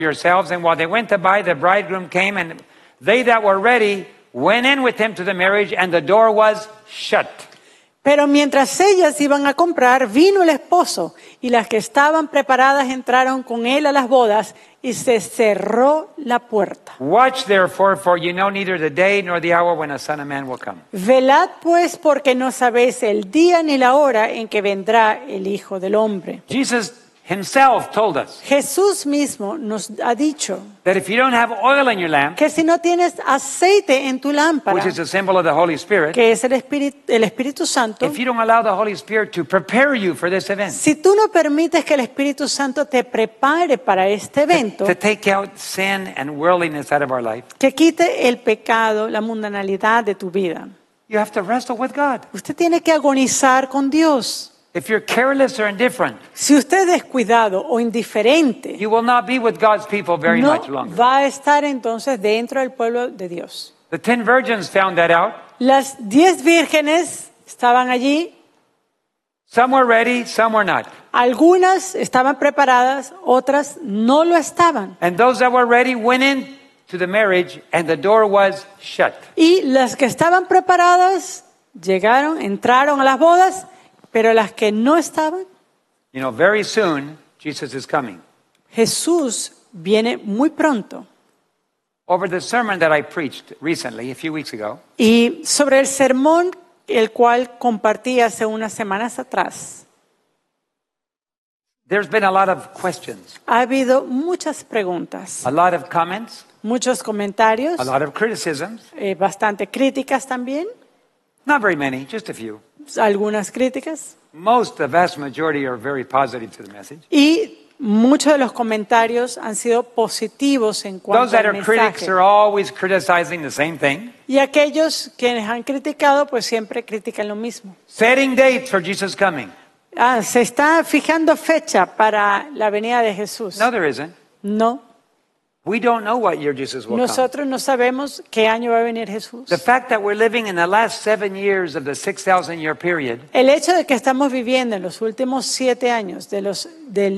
yourselves. And while they went to buy, the bridegroom came, and they that were ready went in with him to the marriage, and the door was shut. Pero mientras ellas iban a comprar, vino el esposo, y las que estaban preparadas entraron con él a las bodas, y se cerró la puerta. Watch therefore, for you know neither the day nor the hour when the Son of Man will come. Velad pues, porque no sabéis el día ni la hora en que vendrá el Hijo del Hombre. Jesus himself told us Jesús mismo nos ha dicho that if you don't have oil in your lamp, que si no tienes aceite en tu lámpara, which is a symbol of the Holy Spirit, que es el Espíritu Santo, if you don't allow the Holy Spirit to prepare you for this event, si tú no permites que el Espíritu Santo te prepare para este evento, to take out sin and worldliness out of our life, que quite el pecado, la mundanalidad de tu vida, you have to wrestle with God. usted tiene que agonizar con Dios. If you're careless or indifferent, Si usted es descuidado o indiferente, you will not be with God's people very no much longer. va a estar entonces dentro del pueblo de Dios. The 10 virgins found that out. Las 10 vírgenes estaban allí, Some were ready, some were not. algunas estaban preparadas, otras no lo estaban. And those that were ready went in to the marriage, and the door was shut. Y las que estaban preparadas llegaron, entraron a las bodas, pero las que no estaban, You know, very soon, Jesus is coming. Jesús viene muy pronto. Over the sermon that I preached recently, a few weeks ago, Y sobre el sermón el cual compartí hace unas semanas atrás, there's been a lot of questions, ha habido muchas preguntas, a lot of comments, muchos comentarios, a lot of criticisms. bastante críticas también, Not very many, just a few. algunas críticas. The vast majority are very positive to the message. Y muchos de los comentarios han sido positivos en cuanto Those that al are critics mensaje. are always criticizing the same thing. Y aquellos quienes han criticado, pues siempre critican lo mismo. Setting dates for Jesus coming. Se está fijando fecha para la venida de Jesús. No, there isn't. No, We don't know what year Jesus will come. nosotros no sabemos qué año va a venir Jesús. The fact that we're living in the last 7 years of the 6,000 year period El hecho de que estamos viviendo en los últimos 7 años de los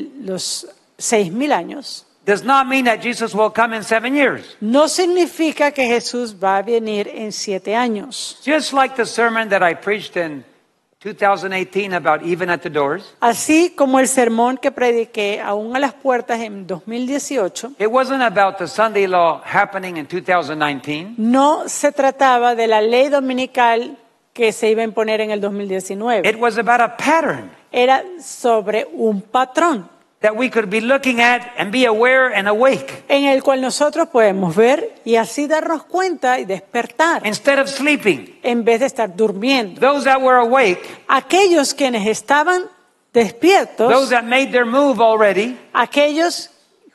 6,000 años does not mean that Jesus will come in 7 years. no significa que Jesús va a venir en 7 años. Just like the sermon that I preached in 2018 about even at the doors, Así como el sermón que prediqué aún a las puertas en 2018, it wasn't about the Sunday law happening in 2019. no se trataba de la ley dominical que se iba a imponer en el 2019. It was about a pattern Era sobre un patrón that we could be looking at and be aware and awake en el cual nosotros podemos ver y así darnos cuenta y despertar instead of sleeping. en vez de estar durmiendo. Those that were awake, Aquellos quienes estaban despiertos, those that made their move already, aquellos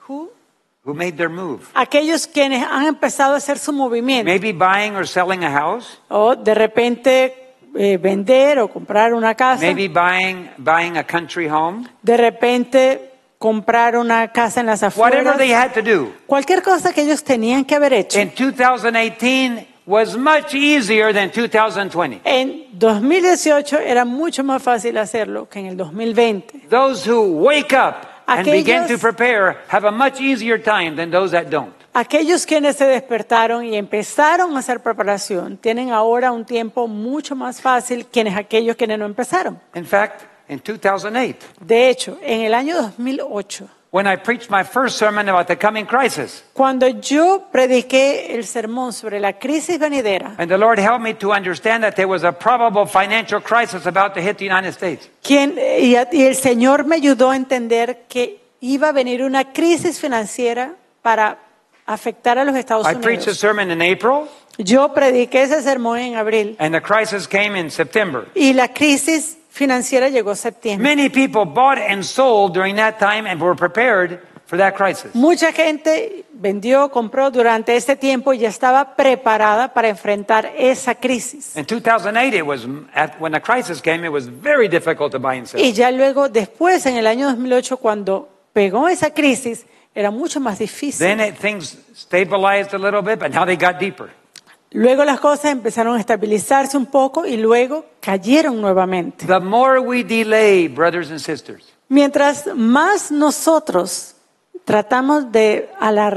who made their move, quienes han empezado a hacer su movimiento, maybe buying or selling a house, o de repente vender o comprar una casa, maybe buying a country home, de repente comprar una casa en las whatever they afueras, had to do. cualquier cosa que ellos tenían que haber hecho. In 2018 was much easier than 2020. En 2018 era mucho más fácil hacerlo que en el 2020. Those who wake up and begin Aquellos- to prepare have a much easier time than those that don't. Aquellos quienes se despertaron y empezaron a hacer preparación tienen ahora un tiempo mucho más fácil que aquellos quienes no empezaron. In fact, in 2008, De hecho, en el año 2008, when I preached my first sermon about the coming crisis, cuando yo prediqué el sermón sobre la crisis venidera, and the Lord helped me to understand that there was a probable financial crisis about to hit the United States. y el Señor me ayudó a entender que iba a venir una crisis financiera para afectar a los Estados I preached a Unidos. sermon in April, Yo prediqué ese sermón en abril and the crisis came in September. y la crisis financiera llegó en septiembre. Many people bought and sold during that time and were prepared for that crisis. Mucha gente vendió, compró durante ese tiempo y ya estaba preparada para enfrentar esa crisis. In 2008, when the crisis came, it was very difficult to buy and sell. Y ya luego, después, en el año 2008, cuando pegó esa crisis, era mucho más difícil. Then things stabilized a little bit, but now they got deeper. Luego las cosas empezaron a estabilizarse un poco y luego cayeron nuevamente. The more we delay, brothers and sisters, Mientras más nosotros tratamos de alargar